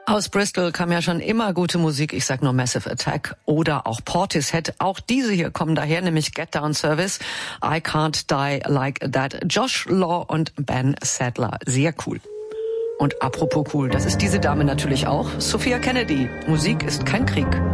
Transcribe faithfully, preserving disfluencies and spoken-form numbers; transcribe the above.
Aus Bristol kam ja schon immer gute Musik. Ich sag nur Massive Attack oder auch Portishead. Auch diese hier kommen daher, nämlich Get Down Service, I Can't Die Like That. Josh Law und Ben Sadler. Sehr cool. Und apropos cool, das ist diese Dame natürlich auch. Sophia Kennedy. Musik ist kein Krieg.